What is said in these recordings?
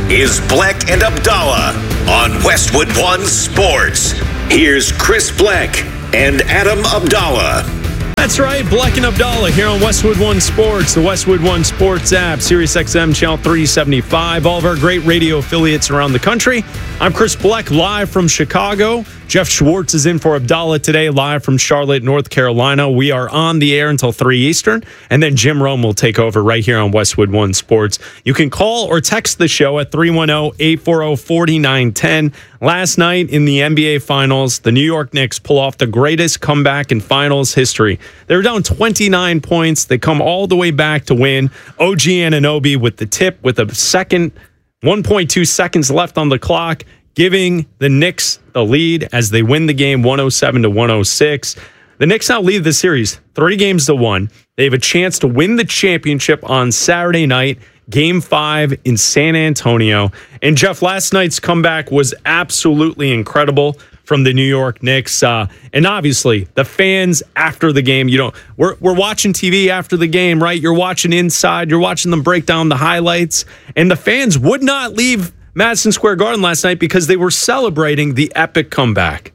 is Bleck and Abdallah on Westwood One Sports. Here's Chris Bleck and Adam Abdallah. That's right, Bleck and Abdallah here on Westwood One Sports, the Westwood One Sports app, SiriusXM Channel 375, all of our great radio affiliates around the country. I'm Chris Bleck, live from Chicago. Jeff Schwartz is in for Abdallah today, live from Charlotte, North Carolina. We are on the air until 3 Eastern, and then Jim Rome will take over right here on Westwood One Sports. You can call or text the show at 310-840-4910. Last night in the NBA Finals, the New York Knicks pull off the greatest comeback in Finals history. They were down 29 points. They come all the way back to win. OG Anunoby with the tip with a second, 1.2 seconds left on the clock, giving the Knicks the lead as they win the game 107-106. The Knicks now lead the series 3-1. They have a chance to win the championship on Saturday night, Game 5 in San Antonio. And Jeff, last night's comeback was absolutely incredible from the New York Knicks. And obviously, the fans after the game, we're watching TV after the game, right? You're watching inside. You're watching them break down the highlights. And the fans would not leave Madison Square Garden last night because they were celebrating the epic comeback.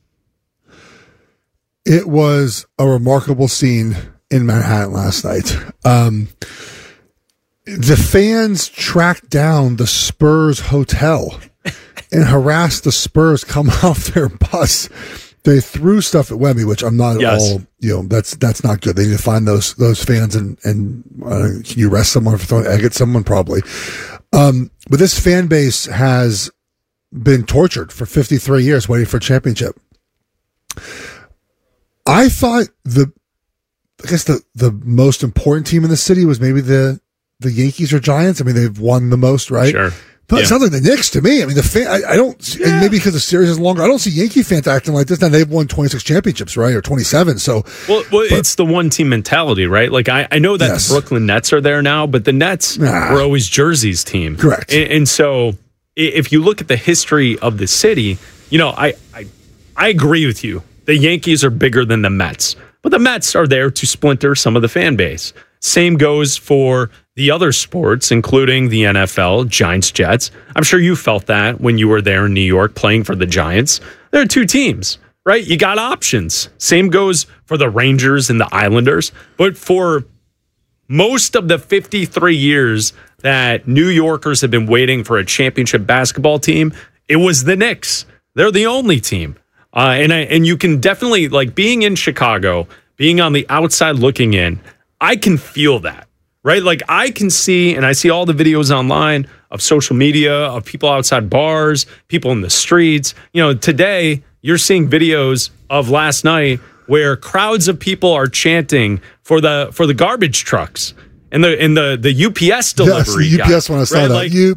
It was a remarkable scene in Manhattan last night. The fans tracked down the Spurs hotel and harassed the Spurs come off their bus. They threw stuff at Wemby, which I'm not at all, that's not good. They need to find those fans and can you arrest someone for throwing egg at someone? Probably. But this fan base has been tortured for 53 years waiting for a championship. I thought the most important team in the city was maybe the Yankees or Giants. I mean, they've won the most, right? Sure. But it sounds like the Knicks to me. I mean, I don't, and maybe because the series is longer, I don't see Yankee fans acting like this. Now they've won 26 championships, right? Or 27. So, it's the one team mentality, right? Like I know that the Brooklyn Nets are there now, but the Nets were always Jersey's team. Correct. And so if you look at the history of the city, I agree with you. The Yankees are bigger than the Mets, but the Mets are there to splinter some of the fan base. Same goes for the other sports, including the NFL, Giants, Jets. I'm sure you felt that when you were there in New York playing for the Giants. There are two teams, right? You got options. Same goes for the Rangers and the Islanders. But for most of the 53 years that New Yorkers have been waiting for a championship basketball team, it was the Knicks. They're the only team. And you can definitely, like being in Chicago, being on the outside looking in, I can feel that, right? Like I can see, and I see all the videos online of social media, of people outside bars, people in the streets. Today you're seeing videos of last night where crowds of people are chanting for the garbage trucks and the UPS delivery. Yes, the UPS one I saw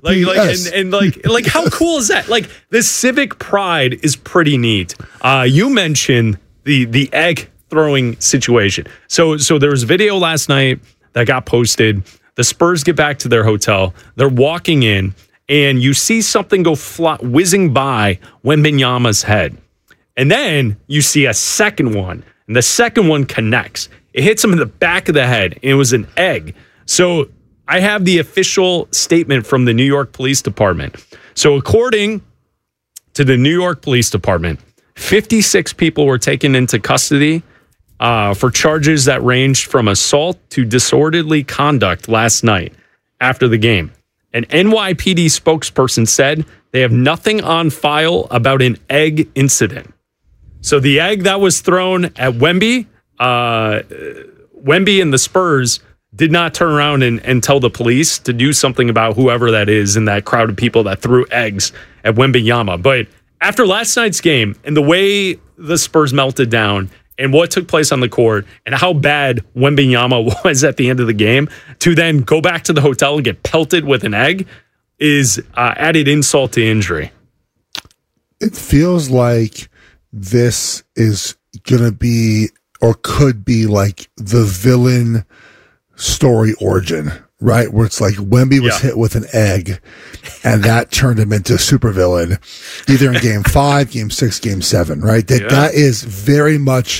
that. Like how cool is that? Like the civic pride is pretty neat. You mentioned the egg throwing situation. So there was video last night that got posted. The Spurs get back to their hotel. They're walking in, and you see something go whizzing by Wembanyama's head. And then you see a second one, and the second one connects. It hits him in the back of the head, and it was an egg. So I have the official statement from the New York Police Department. So according to the New York Police Department, 56 people were taken into custody for charges that ranged from assault to disorderly conduct last night after the game. An NYPD spokesperson said they have nothing on file about an egg incident. So the egg that was thrown at Wemby and the Spurs did not turn around and tell the police to do something about whoever that is in that crowd of people that threw eggs at Wembanyama. But after last night's game and the way the Spurs melted down and what took place on the court and how bad Wembanyama was at the end of the game, to then go back to the hotel and get pelted with an egg is added insult to injury. It feels like this is going to be or could be like the villain story origin, right? Where it's like Wemby was hit with an egg and that turned him into a supervillain either in game 5, game 6, game 7, right? That is very much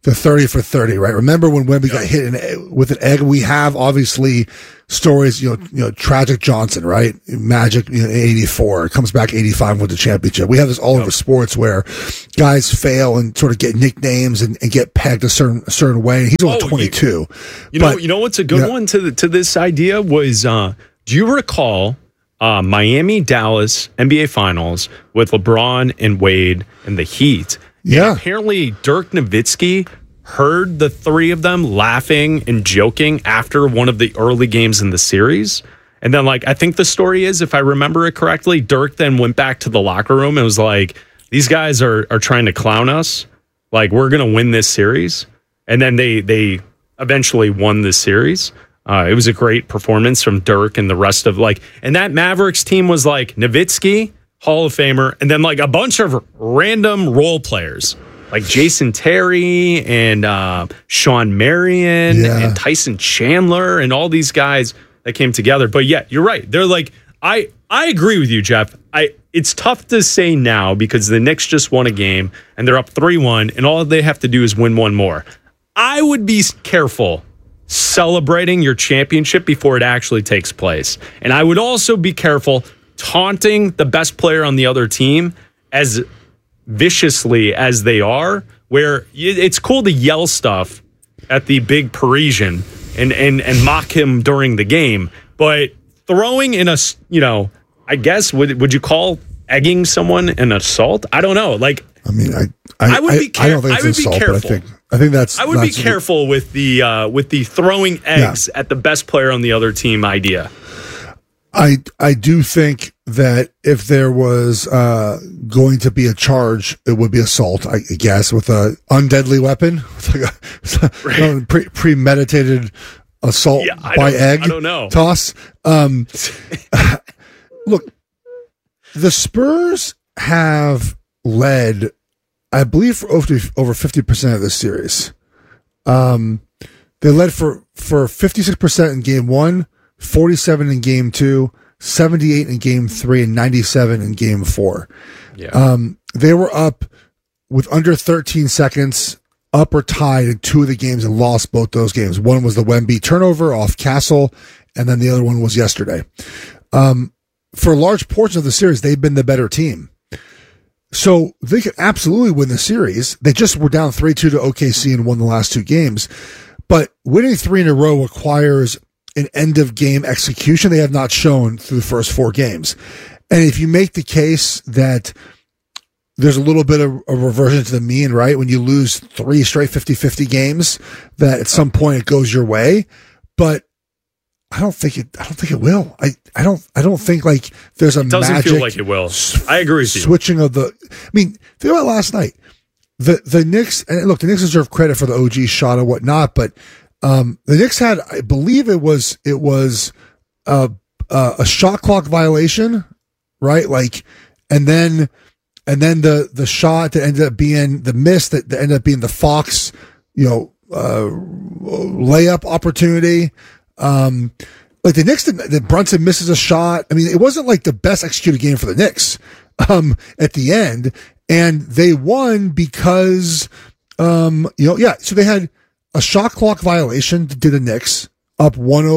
the 30 for 30, right? Remember when Wemby got hit with an egg? We have obviously stories, tragic Johnson, right? Magic, 84, comes back 85 with the championship. We have this all over sports where guys fail and sort of get nicknames and get pegged a certain way. He's only 22. You know what's a good one to this idea was, do you recall Miami Dallas NBA Finals with LeBron and Wade and the Heat? Yeah. And apparently, Dirk Nowitzki heard the three of them laughing and joking after one of the early games in the series. And then, I think the story is, if I remember it correctly, Dirk then went back to the locker room and was like, these guys are trying to clown us. We're going to win this series. And then they eventually won this series. It was a great performance from Dirk and the rest of and that Mavericks team was Nowitzki, Hall of Famer, and then a bunch of random role players like Jason Terry and Sean Marion and Tyson Chandler and all these guys that came together. But yeah, you're right. They're I agree with you, Jeff. It's tough to say now because the Knicks just won a game and they're up 3-1 and all they have to do is win one more. I would be careful celebrating your championship before it actually takes place. And I would also be careful taunting the best player on the other team as viciously as they are, where it's cool to yell stuff at the big Parisian and mock him during the game, but throwing in I guess, would you call egging someone an assault? I don't know. I would be careful. I would be careful. I think that's. I would be careful with the throwing eggs at the best player on the other team idea. I do think that if there was going to be a charge, it would be assault, I guess, with a undeadly weapon, with premeditated assault by egg. I don't know. Toss. Look, the Spurs have led, I believe, for over 50% of this series. They led for 56% in game 1. 47 in game 2, 78 in game 3, and 97 in game 4. Yeah. They were up with under 13 seconds, up or tied in 2 of the games and lost both those games. One was the Wemby turnover off Castle, and then the other one was yesterday. For a large portion of the series, they've been the better team. So they could absolutely win the series. They just were down 3-2 to OKC and won the last 2 games. But winning 3 in a row requires an end-of-game execution they have not shown through the first 4 games. And if you make the case that there's a little bit of a reversion to the mean, right? When you lose 3 straight 50-50 games, that at some point it goes your way. But I don't think it will. I don't think there's a magic. It doesn't feel like it will. I agree with you. Switching of the. I mean, think about last night. The Knicks, and look, the Knicks deserve credit for the OG shot and whatnot, but the Knicks had, I believe it was a shot clock violation, right? And then the shot that ended up being the miss that ended up being the Fox, layup opportunity. The Knicks, the Brunson misses a shot. I mean, it wasn't the best executed game for the Knicks, at the end, and they won because, so they had a shot clock violation to the Knicks, up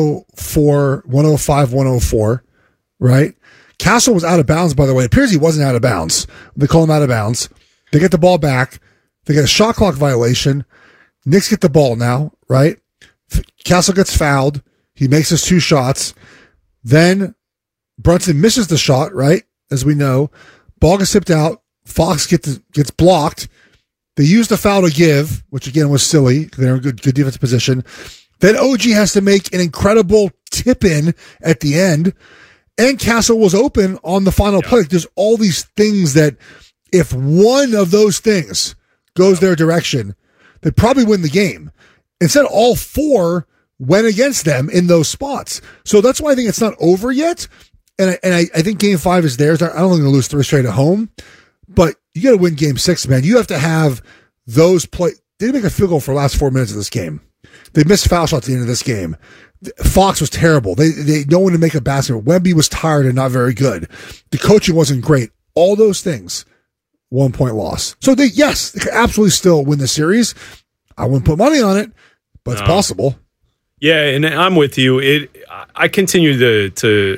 105, right? Castle was out of bounds, by the way. It appears he wasn't out of bounds. They call him out of bounds. They get the ball back. They get a shot clock violation. Knicks get the ball now, right? Castle gets fouled. He makes his 2 shots. Then Brunson misses the shot, right? As we know. Ball gets tipped out. Fox gets blocked. They use the foul to give, which again was silly. They're in good defensive position. Then OG has to make an incredible tip in at the end. And Castle was open on the final play. There's all these things that if one of those things goes their direction, they probably win the game. Instead, all 4 went against them in those spots. So that's why I think it's not over yet. And I think game 5 is theirs. I don't think they're going to lose 3 straight at home. But you got to win game 6, man. You have to have those play. They didn't make a field goal for the last 4 minutes of this game. They missed foul shots at the end of this game. Fox was terrible. They no one to make a basket. Wemby was tired and not very good. The coaching wasn't great. All those things, 1 point loss. So they could absolutely still win the series. I wouldn't put money on it, but it's possible. Yeah, and I'm with you. I continue to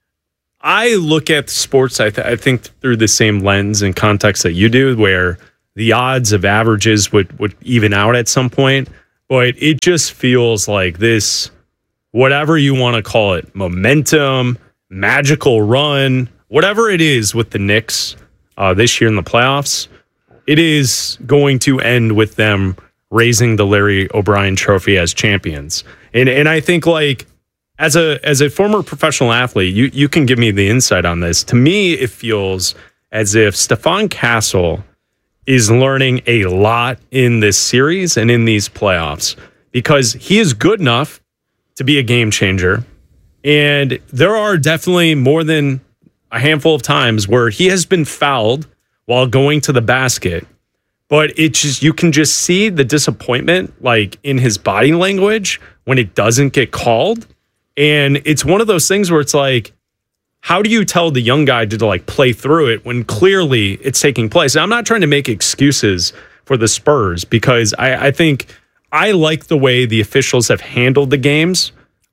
I look at sports, I think, through the same lens and context that you do, where the odds of averages would even out at some point. But it just feels like this, whatever you want to call it, momentum, magical run, whatever it is with the Knicks this year in the playoffs, it is going to end with them raising the Larry O'Brien Trophy as champions. And I think, like, as a former professional athlete, you can give me the insight on this. To me, it feels as if Stephon Castle is learning a lot in this series and in these playoffs, because he is good enough to be a game changer. And there are definitely more than a handful of times where he has been fouled while going to the basket. But you can just see the disappointment, like, in his body language when it doesn't get called. And it's one of those things where it's like, how do you tell the young guy to like play through it when clearly it's taking place? And I'm not trying to make excuses for the Spurs, because I think I like the way the officials have handled the games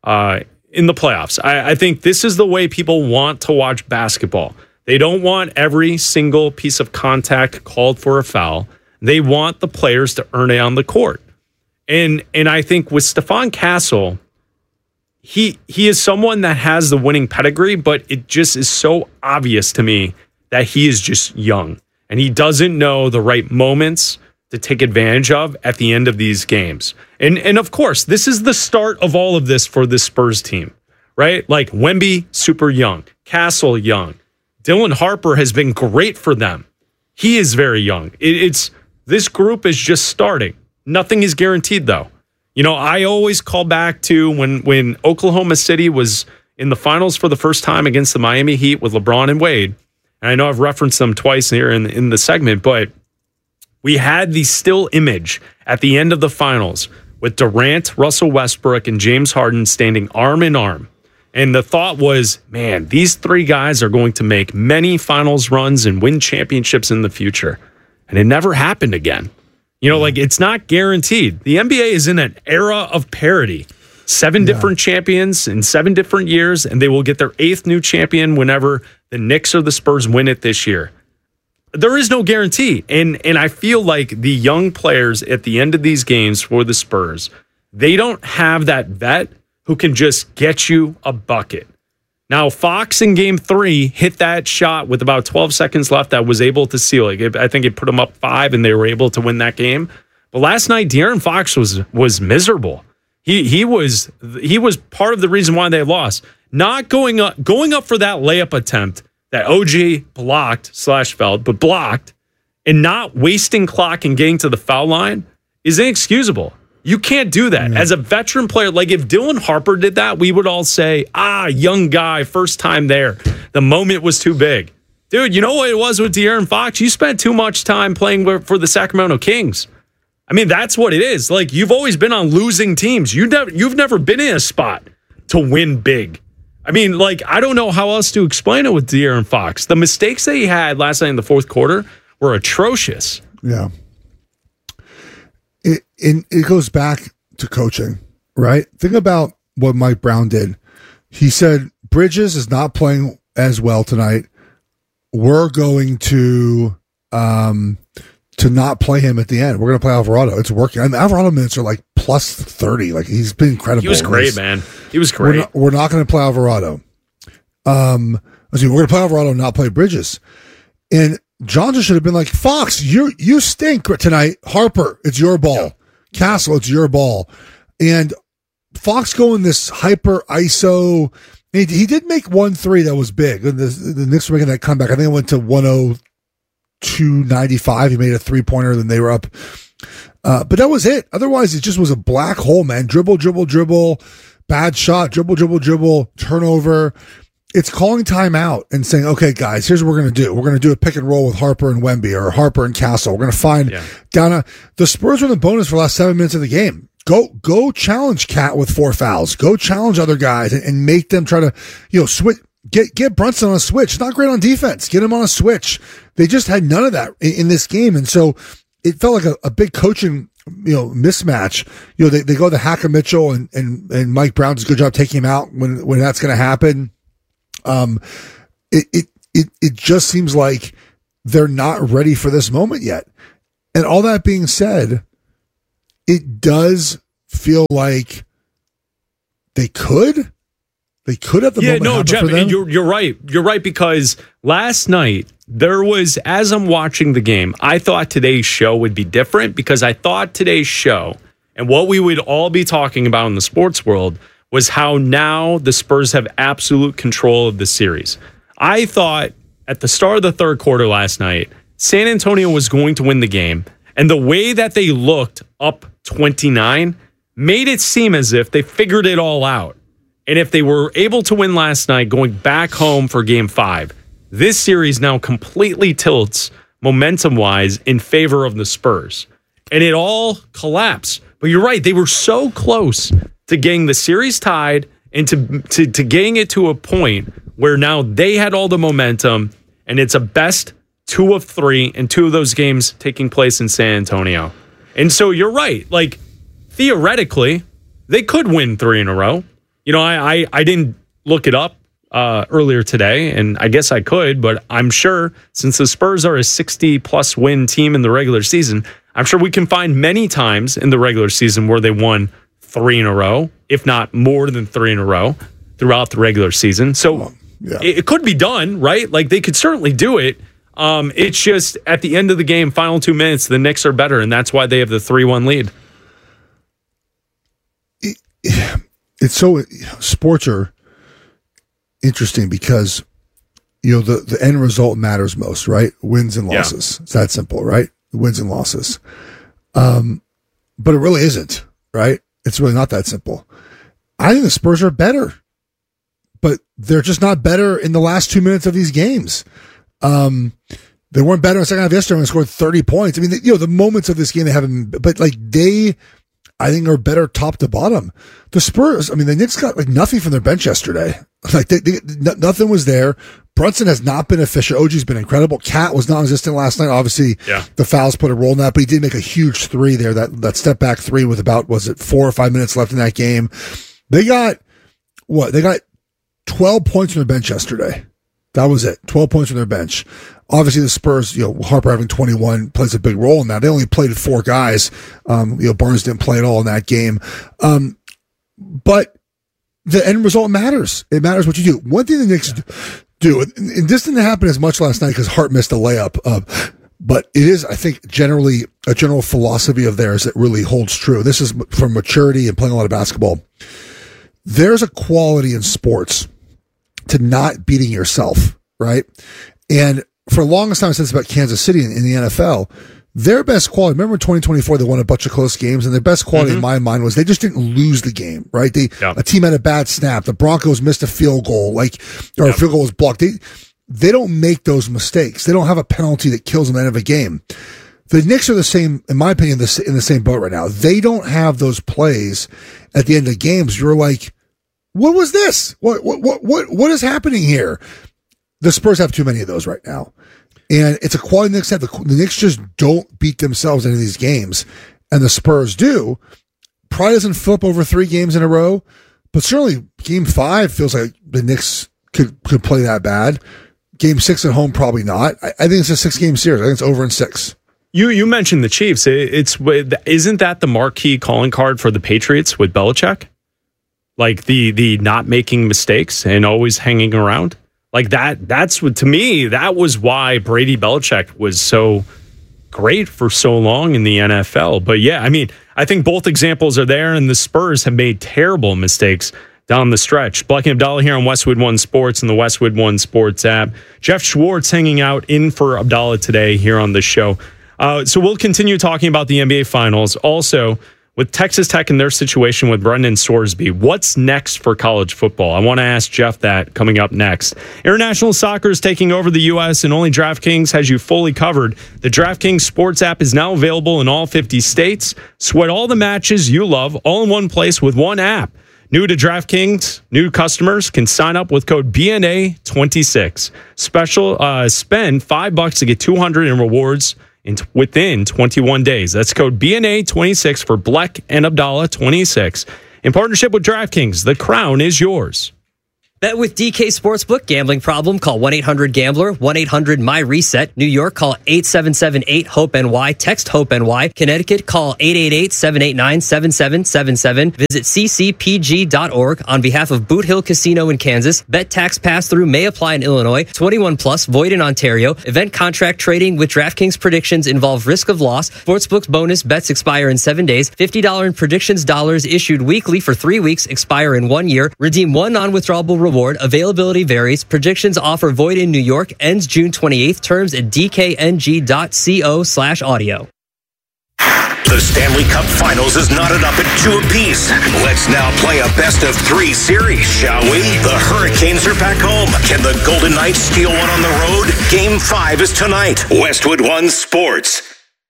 in the playoffs. I think this is the way people want to watch basketball. They don't want every single piece of contact called for a foul. They want the players to earn it on the court. And I think with Stephon Castle, he is someone that has the winning pedigree, but it just is so obvious to me that he is just young and he doesn't know the right moments to take advantage of at the end of these games. And of course, this is the start of all of this for this Spurs team, right? Like Wemby, super young, Castle young. Dylan Harper has been great for them. He is very young. This group is just starting. Nothing is guaranteed, though. You know, I always call back to when Oklahoma City was in the finals for the first time against the Miami Heat with LeBron and Wade. And I know I've referenced them twice here in the segment, but we had the still image at the end of the finals with Durant, Russell Westbrook, and James Harden standing arm in arm. And the thought was, man, these three guys are going to make many finals runs and win championships in the future. And it never happened again. You know, like, it's not guaranteed. The NBA is in an era of parity. 7 different champions in 7 different years, and they will get their 8th new champion whenever the Knicks or the Spurs win it this year. There is no guarantee. And I feel like the young players at the end of these games for the Spurs, they don't have that vet who can just get you a bucket. Now, Fox in Game 3 hit that shot with about 12 seconds left that was able to seal it. I think it put them up 5, and they were able to win that game. But last night, De'Aaron Fox was miserable. He was part of the reason why they lost. Not going up for that layup attempt that OG blocked but blocked, and not wasting clock and getting to the foul line is inexcusable. You can't do that. As a veteran player, like if Dylan Harper did that, we would all say, young guy, first time there. The moment was too big. Dude, you know what it was with De'Aaron Fox? You spent too much time playing for the Sacramento Kings. I mean, that's what it is. Like, you've always been on losing teams. You've never been in a spot to win big. I mean, like, I don't know how else to explain it with De'Aaron Fox. The mistakes that he had last night in the fourth quarter were atrocious. Yeah. It goes back to coaching, right? Think about what Mike Brown did. He said, Bridges is not playing as well tonight. We're going to not play him at the end. We're going to play Alvarado. It's working. And Alvarado minutes are like plus 30. Like, he's been incredible. He was great, man. He was great. We're not going to play Alvarado. We're going to play Alvarado and not play Bridges. And Johnson should have been like, Fox, you stink tonight. Harper, it's your ball. Yeah. Castle, it's your ball. And Fox going this hyper ISO. He did make 1-3 that was big. The Knicks were making that comeback. I think it went to 102-95. He made a 3-pointer, then they were up. But that was it. Otherwise, it just was a black hole, man. Dribble, bad shot, dribble, turnover. It's calling timeout and saying, okay, guys, here's what we're going to do. We're going to do a pick and roll with Harper and Wemby or Harper and Castle. We're going to find the Spurs were in the bonus for the last 7 minutes of the game. Go challenge Cat with 4 fouls. Go challenge other guys and make them try to, switch. Get Brunson on a switch. It's not great on defense. Get him on a switch. They just had none of that in this game. And so it felt like a big coaching mismatch. They go to Hacker Mitchell and Mike Brown does a good job taking him out when that's going to happen. It just seems like they're not ready for this moment yet. And all that being said, it does feel like they could have the moment happen Jeff, for them. You're right. You're right, because last night there was, as I'm watching the game, I thought today's show would be different, because I thought today's show and what we would all be talking about in the sports world was how now the Spurs have absolute control of the series. I thought at the start of the third quarter last night, San Antonio was going to win the game, and the way that they looked up 29 made it seem as if they figured it all out. And if they were able to win last night, going back home for Game 5, this series now completely tilts momentum-wise in favor of the Spurs. And it all collapsed. But you're right, they were so close to getting the series tied and to getting it to a point where now they had all the momentum, and it's a best 2 of 3, and 2 of those games taking place in San Antonio. And so you're right. Like, theoretically, they could win 3 in a row. I didn't look it up earlier today, and I guess I could, but I'm sure since the Spurs are a 60-plus win team in the regular season, I'm sure we can find many times in the regular season where they won 3 in a row, if not more than 3 in a row throughout the regular season. So it could be done, right? Like, they could certainly do it. It's just at the end of the game, final 2 minutes, the Knicks are better, and that's why they have the 3-1 lead. It's so sports are interesting because the end result matters most, right? Wins and losses. It's that simple, right? Wins and losses. But it really isn't, right? It's really not that simple. I think the Spurs are better, but they're just not better in the last 2 minutes of these games. They weren't better in the second half yesterday when they scored 30 points. I mean, the moments of this game they haven't, but I think are better top to bottom. The Spurs, I mean, the Knicks got nothing from their bench yesterday. Nothing was there. Brunson has not been efficient. OG's been incredible. Cat was non-existent last night. Obviously, the fouls put a role in that, but he did make a huge 3 there. That step back 3 with about, 4 or 5 minutes left in that game. They got 12 points from their bench yesterday. That was it. 12 points from their bench. Obviously, the Spurs, Harper having 21 plays a big role in that. They only played 4 guys. Barnes didn't play at all in that game. But the end result matters. It matters what you do. One thing the Knicks do, and this didn't happen as much last night because Hart missed a layup, but it is, I think, generally a general philosophy of theirs that really holds true. This is from maturity and playing a lot of basketball. There's a quality in sports to not beating yourself, right? And for the longest time, since about Kansas City in the NFL, their best quality, remember in 2024, they won a bunch of close games, and their best quality in my mind was they just didn't lose the game, right? A team had a bad snap. The Broncos missed a field goal, a field goal was blocked. They don't make those mistakes. They don't have a penalty that kills them at the end of a game. The Knicks are the same, in my opinion, in the same boat right now. They don't have those plays at the end of games. You're like, what was this? What is happening here? The Spurs have too many of those right now. And it's a quality Knicks have. The Knicks just don't beat themselves in these games. And the Spurs do. Probably doesn't flip over 3 games in a row. But certainly Game 5 feels like the Knicks could play that bad. Game 6 at home, probably not. I think it's a 6-game series. I think it's over in 6. You mentioned the Chiefs. Isn't that the marquee calling card for the Patriots with Belichick? Like the not making mistakes and always hanging around? Like that's what, to me, that was why Brady Belichick was so great for so long in the NFL. But yeah, I mean, I think both examples are there, and the Spurs have made terrible mistakes down the stretch. Black and Abdallah here on Westwood One Sports and the Westwood One Sports app. Jeff Schwartz hanging out in for Abdallah today here on the show. So we'll continue talking about the NBA Finals. Also, with Texas Tech and their situation with Brendan Sorsby, what's next for college football? I want to ask Jeff that coming up next. International soccer is taking over the U.S., and only DraftKings has you fully covered. The DraftKings Sports app is now available in all 50 states. Sweat all the matches you love all in one place with one app. New to DraftKings, new customers can sign up with code BNA26. Spend $5 to get $200 in rewards within 21 days. That's code BNA26 for Bleck and Abdallah 26. In partnership with DraftKings, the crown is yours. Bet with DK Sportsbook. Gambling problem? Call 1-800-GAMBLER. 1-800-MY-RESET. New York, call 877-8-HOPE-NY. Text HOPE-NY. Connecticut, call 888-789-7777. Visit ccpg.org. On behalf of Boot Hill Casino in Kansas, bet tax pass-through may apply in Illinois. 21 plus, void in Ontario. Event contract trading with DraftKings predictions involve risk of loss. Sportsbook's bonus bets expire in 7 days. $50 in predictions dollars issued weekly for 3 weeks, expire in 1 year. Redeem one non-withdrawable reward. Availability varies. Predictions offer void in New York. Ends June 28th. Terms at dkng.co/audio. The Stanley Cup Finals is knotted up at 2 apiece. Let's now play a best-of-3 series, shall we? The Hurricanes are back home. Can the Golden Knights steal one on the road? Game 5 is tonight. Westwood One Sports.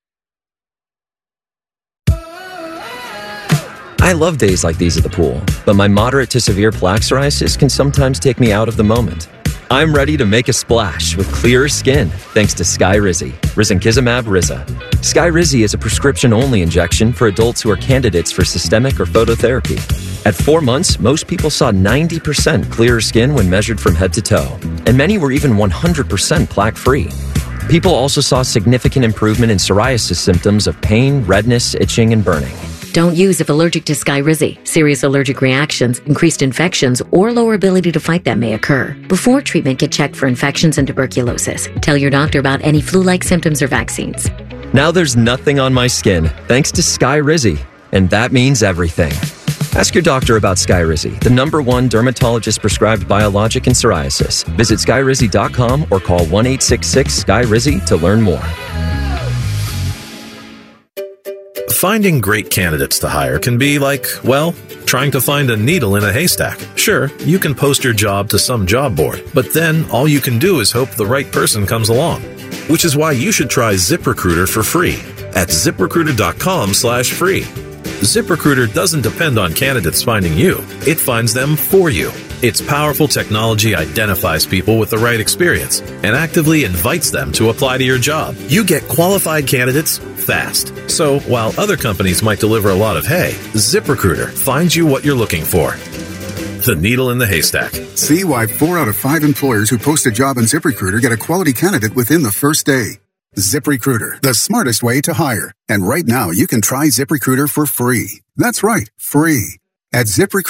I love days like these at the pool, but my moderate to severe plaque psoriasis can sometimes take me out of the moment. I'm ready to make a splash with clearer skin thanks to Skyrizi, risankizumab Riza. Skyrizi is a prescription-only injection for adults who are candidates for systemic or phototherapy. At 4 months, most people saw 90% clearer skin when measured from head to toe, and many were even 100% plaque-free. People also saw significant improvement in psoriasis symptoms of pain, redness, itching, and burning. Don't use if allergic to Skyrizi. Serious allergic reactions, increased infections, or lower ability to fight them may occur. Before treatment, get checked for infections and tuberculosis. Tell your doctor about any flu-like symptoms or vaccines. Now there's nothing on my skin thanks to Skyrizi, and that means everything. Ask your doctor about Skyrizi, the #1 dermatologist-prescribed biologic in psoriasis. Visit Skyrizi.com or call 1-866-SKY-RIZI to learn more. Finding great candidates to hire can be like, well, trying to find a needle in a haystack. Sure, you can post your job to some job board, but then all you can do is hope the right person comes along. Which is why you should try ZipRecruiter for free at ZipRecruiter.com/free. ZipRecruiter doesn't depend on candidates finding you. It finds them for you. Its powerful technology identifies people with the right experience and actively invites them to apply to your job. You get qualified candidates fast. So while other companies might deliver a lot of hay, ZipRecruiter finds you what you're looking for. The needle in the haystack. See why 4 out of 5 employers who post a job on ZipRecruiter get a quality candidate within the first day. ZipRecruiter, the smartest way to hire. And right now, you can try ZipRecruiter for free. That's right, free. At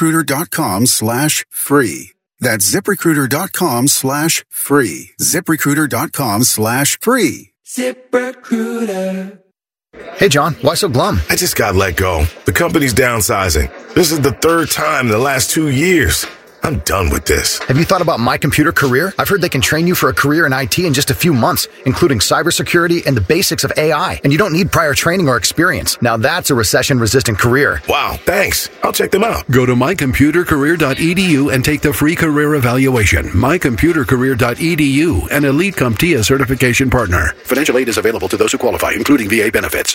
ZipRecruiter.com/free. That's ZipRecruiter.com/free. ZipRecruiter.com/free. ZipRecruiter. Hey, John, why so glum? I just got let go. The company's downsizing. This is the 3rd time in the last 2 years. I'm done with this. Have you thought about My Computer Career? I've heard they can train you for a career in IT in just a few months, including cybersecurity and the basics of AI. And you don't need prior training or experience. Now that's a recession-resistant career. Wow, thanks. I'll check them out. Go to mycomputercareer.edu and take the free career evaluation. mycomputercareer.edu, an Elite CompTIA certification partner. Financial aid is available to those who qualify, including VA benefits.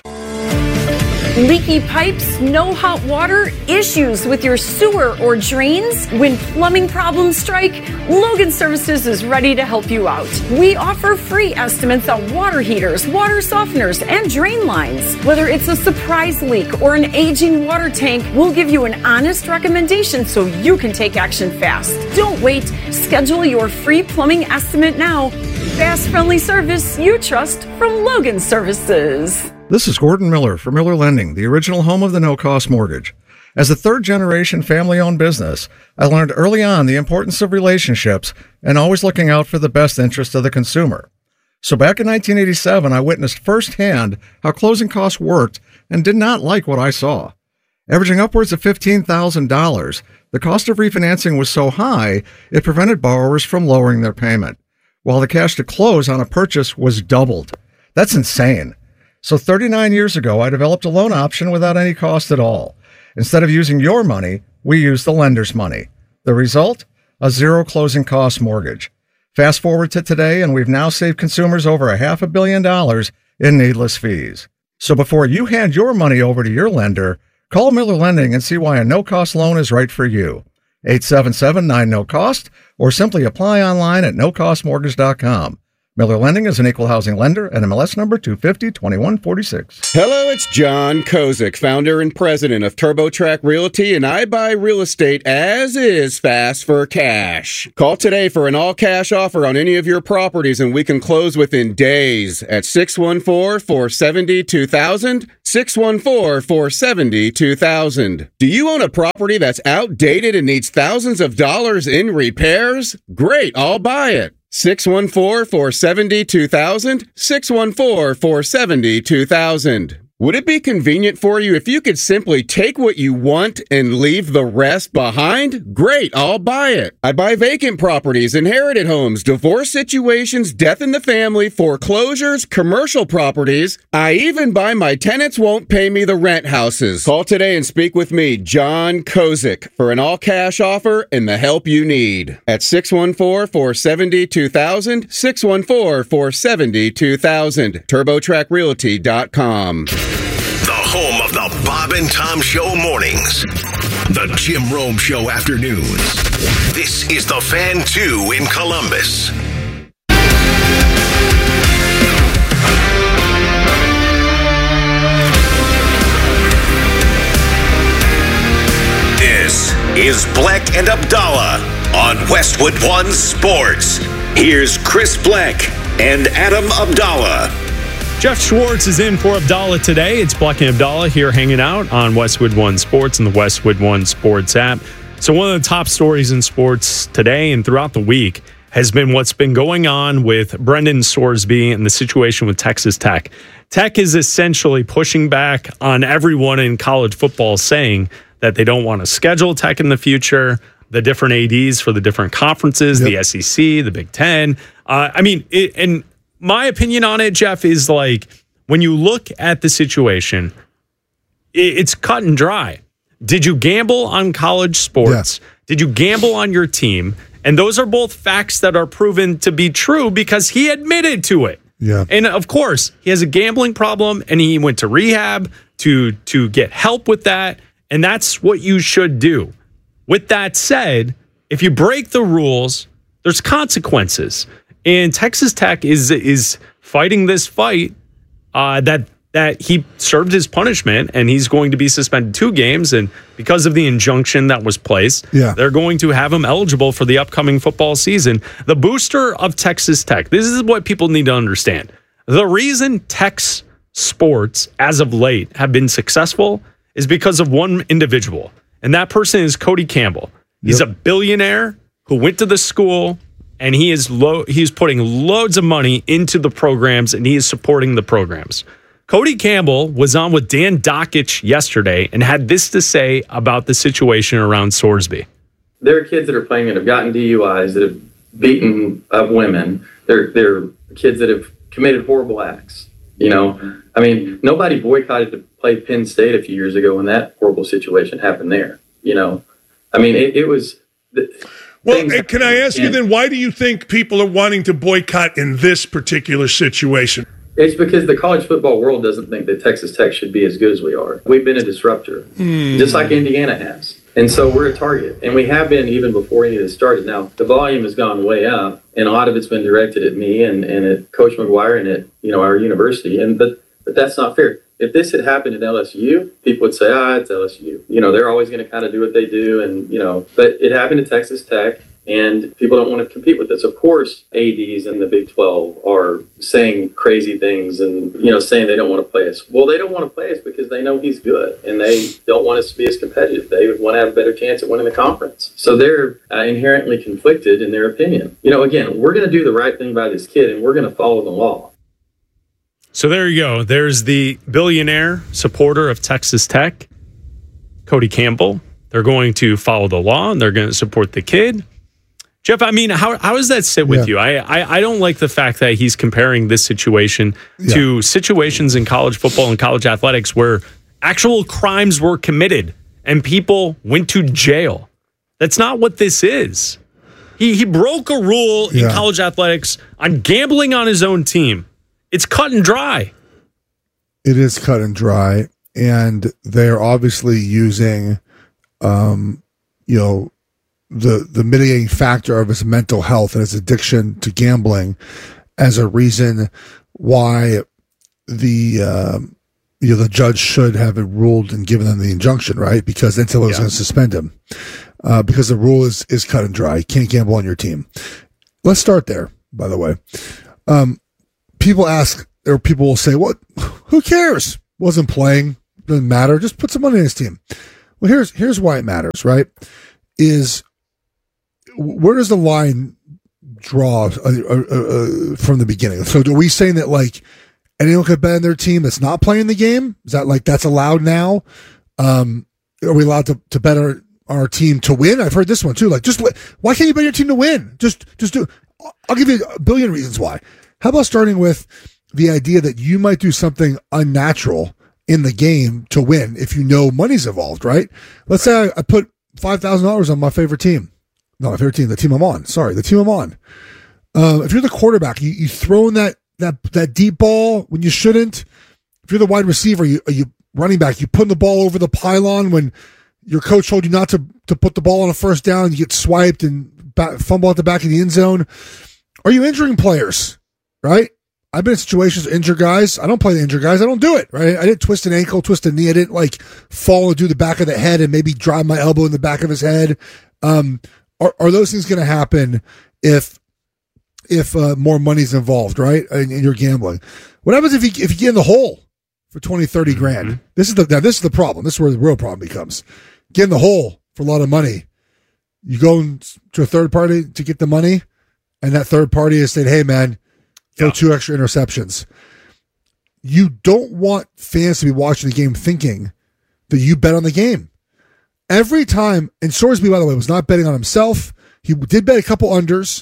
Leaky pipes, no hot water, issues with your sewer or drains? When plumbing problems strike, Logan Services is ready to help you out. We offer free estimates on water heaters, water softeners, and drain lines. Whether it's a surprise leak or an aging water tank, we'll give you an honest recommendation so you can take action fast. Don't wait. Schedule your free plumbing estimate now. Fast, friendly service you trust from Logan Services. This is Gordon Miller from Miller Lending, the original home of the no-cost mortgage. As a third-generation family-owned business, I learned early on the importance of relationships and always looking out for the best interest of the consumer. So back in 1987, I witnessed firsthand how closing costs worked and did not like what I saw. Averaging upwards of $15,000, the cost of refinancing was so high, it prevented borrowers from lowering their payment, while the cash to close on a purchase was doubled. That's insane. So 39 years ago, I developed a loan option without any cost at all. Instead of using your money, we used the lender's money. The result? A zero closing cost mortgage. Fast forward to today, and we've now saved consumers over $500 million in needless fees. So before you hand your money over to your lender, call Miller Lending and see why a no-cost loan is right for you. 877-9-NO-COST, or simply apply online at nocostmortgage.com. Miller Lending is an equal housing lender, NMLS number 2502146. Hello, it's John Kozik, founder and president of TurboTrack Realty, and I buy real estate as is fast for cash. Call today for an all-cash offer on any of your properties, and we can close within days at 614-470-2000, 614-470-2000. Do you own a property that's outdated and needs thousands of dollars in repairs? Great, I'll buy it. 614-470-2000, 614-470-2000. Would it be convenient for you if you could simply take what you want and leave the rest behind? Great, I'll buy it. I buy vacant properties, inherited homes, divorce situations, death in the family, foreclosures, commercial properties. I even buy my tenants won't pay me the rent houses. Call today and speak with me, John Kozik, for an all-cash offer and the help you need. At 614-470-2000, 614-470-2000, TurboTrackRealty.com. The home of the Bob and Tom Show mornings. The Jim Rome Show afternoons. This is the Fan 2 in Columbus. This is Bleck and Abdallah on Westwood One Sports. Here's Chris Bleck and Adam Abdallah. Jeff Schwartz is in for Abdallah today. It's Bleck and Abdallah here hanging out on Westwood One Sports and the Westwood One Sports app. So one of the top stories in sports today and throughout the week has been what's been going on with Brendan Sorsby and the situation with Texas Tech. Tech is essentially pushing back on everyone in college football, saying that they don't want to schedule Tech in the future, the different ADs for the different conferences, the SEC, the Big Ten. And my opinion on it, Jeff, is like when you look at the situation, it's cut and dry. Did you gamble on college sports? Yeah. Did you gamble on your team? And those are both facts that are proven to be true because he admitted to it. Yeah. And of course, he has a gambling problem and he went to rehab to get help with that. And that's what you should do. With that said, if you break the rules, there's consequences. And Texas Tech is fighting this fight that he served his punishment and he's going to be suspended 2 games. And because of the injunction that was placed, they're going to have him eligible for the upcoming football season. The booster of Texas Tech, this is what people need to understand. The reason Tech's sports as of late have been successful is because of one individual. And that person is Cody Campbell. He's a billionaire who went to the school, and he is putting loads of money into the programs, and he is supporting the programs. Cody Campbell was on with Dan Dakich yesterday and had this to say about the situation around Sorsby. There are kids that are playing that have gotten DUIs, that have beaten up women. There are kids that have committed horrible acts. You know, I mean, nobody boycotted to play Penn State a few years ago when that horrible situation happened there. You know, I mean, it was... Well, can I ask you then, why do you think people are wanting to boycott in this particular situation? It's because the college football world doesn't think that Texas Tech should be as good as we are. We've been a disruptor, just like Indiana has. And so we're a target. And we have been even before any of this started. Now, the volume has gone way up, and a lot of it's been directed at me and at Coach McGuire and at, our university. But that's not fair. If this had happened at LSU, people would say, it's LSU. They're always going to kind of do what they do. And, but it happened at Texas Tech, and people don't want to compete with this. Of course, ADs in the Big 12 are saying crazy things and, saying they don't want to play us. Well, they don't want to play us because they know he's good, and they don't want us to be as competitive. They want to have a better chance at winning the conference. So they're inherently conflicted in their opinion. Again, we're going to do the right thing by this kid, and we're going to follow the law. So there you go. There's the billionaire supporter of Texas Tech, Cody Campbell. They're going to follow the law, and they're going to support the kid. Jeff, I mean, how does that sit with you? I don't like the fact that he's comparing this situation to situations in college football and college athletics where actual crimes were committed and people went to jail. That's not what this is. He broke a rule in college athletics on gambling on his own team. It's cut and dry. It is cut and dry, and they're obviously using, the mitigating factor of his mental health and his addiction to gambling as a reason why the judge should have ruled and given them the injunction, right? Because NCAA was going to suspend him because the rule is cut and dry. You can't gamble on your team. Let's start there, by the way. People ask, or people will say, "What? Who cares? Wasn't playing. Doesn't matter. Just put some money in his team." Well, here's why it matters, right? Is where does the line draw from the beginning? So are we saying that like anyone could bet on their team that's not playing the game? Is that like that's allowed now? Are we allowed to bet on our team to win? I've heard this one too. Like, why can't you bet your team to win? Just do. I'll give you a billion reasons why. How about starting with the idea that you might do something unnatural in the game to win if you know money's involved, right? Let's say I put $5,000 on my favorite team. Not my favorite team, the team I'm on. Sorry, the team I'm on. If you're the quarterback, you throw in that deep ball when you shouldn't. If you're the wide receiver, you running back, you putting the ball over the pylon when your coach told you not to put the ball on a first down, you get swiped and fumble at the back of the end zone. Are you injuring players, right? I've been in situations injure guys. I don't play the injured guys. I don't do it, right? I didn't twist an ankle, twist a knee. I didn't like fall and do the back of the head and maybe drive my elbow in the back of his head. Are those things going to happen if more money's involved, right? And you're gambling. What happens if you get in the hole for 20, 30 grand? Mm-hmm. This is the problem. This is where the real problem becomes. Get in the hole for a lot of money. You go to a third party to get the money, and that third party has said, "Hey, man, throw 2 extra interceptions." You don't want fans to be watching the game thinking that you bet on the game. Every time, and Sorsby, by the way, was not betting on himself. He did bet a couple unders.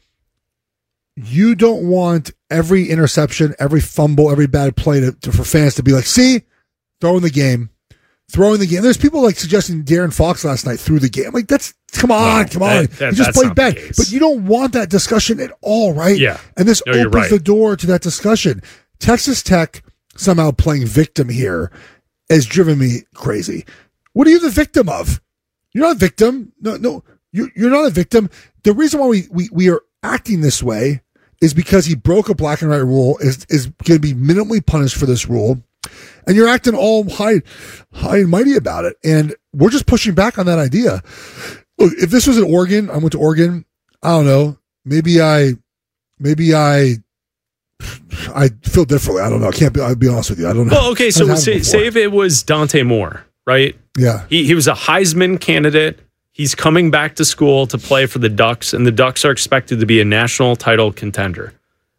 You don't want every interception, every fumble, every bad play for fans to be like, see, throwing the game. There's people like suggesting Darren Fox last night threw the game. Like, come on. He just played bad. But you don't want that discussion at all, right? Yeah. And this opens the door to that discussion. Texas Tech somehow playing victim here has driven me crazy. What are you the victim of? You're not a victim. No, you're not a victim. The reason why we are acting this way is because he broke a black and white rule, is going to be minimally punished for this rule. And you're acting all high and mighty about it. And we're just pushing back on that idea. Look, if this was in Oregon, I went to Oregon, I don't know, maybe I feel differently. I don't know. I'll be honest with you. I don't know. Well, okay, so say if it was Dante Moore, right? Yeah. He was a Heisman candidate. He's coming back to school to play for the Ducks, and the Ducks are expected to be a national title contender.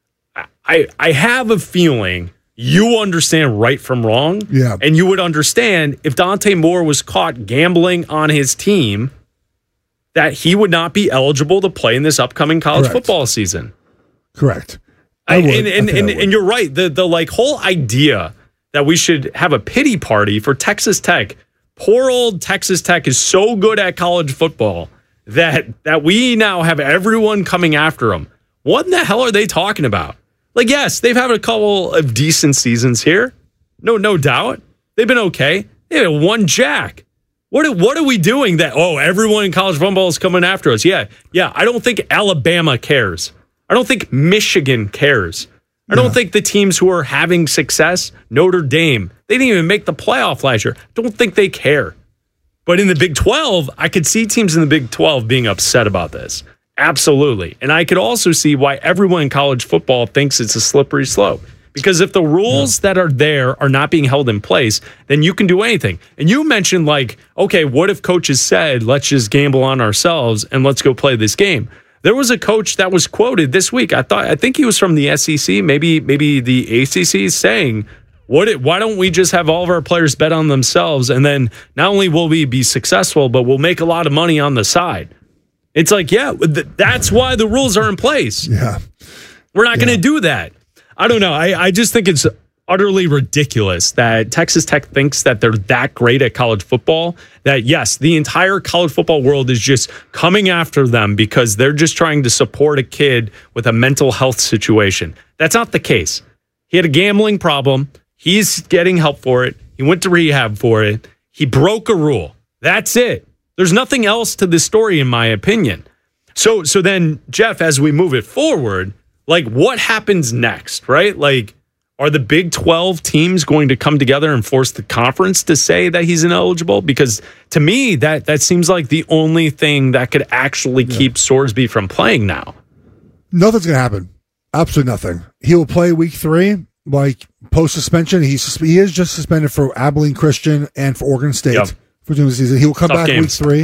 I have a feeling you understand right from wrong. Yeah. And you would understand if Dante Moore was caught gambling on his team that he would not be eligible to play in this upcoming college football season. Correct. And you're right. The like whole idea that we should have a pity party for Texas Tech. Poor old Texas Tech is so good at college football that we now have everyone coming after them. What in the hell are they talking about? Like, yes, they've had a couple of decent seasons here. No doubt. They've been okay. They had one jack. What are we doing that, everyone in college football is coming after us? Yeah. I don't think Alabama cares. I don't think Michigan cares. I don't think the teams who are having success, Notre Dame, they didn't even make the playoff last year. I don't think they care. But in the Big 12, I could see teams in the Big 12 being upset about this. Absolutely. And I could also see why everyone in college football thinks it's a slippery slope. Because if the rules that are there are not being held in place, then you can do anything. And you mentioned like, okay, what if coaches said, let's just gamble on ourselves and let's go play this game? There was a coach that was quoted this week. I think he was from the SEC, maybe the ACC, saying, why don't we just have all of our players bet on themselves, and then not only will we be successful, but we'll make a lot of money on the side. It's like, that's why the rules are in place. Yeah. We're not going to do that. I don't know. I just think it's utterly ridiculous that Texas Tech thinks that they're that great at college football, that yes, the entire college football world is just coming after them because they're just trying to support a kid with a mental health situation. That's not the case. He had a gambling problem. He's getting help for it. He went to rehab for it. He broke a rule. That's it. There's nothing else to this story, in my opinion. So then, Jeff, as we move it forward, like, what happens next, right? Like, are the Big 12 teams going to come together and force the conference to say that he's ineligible? Because to me, that seems like the only thing that could actually keep Sorsby from playing now. Nothing's going to happen. Absolutely nothing. He will play week 3, like post-suspension. He is just suspended for Abilene Christian and for Oregon State for doing the season. He will come back week 3.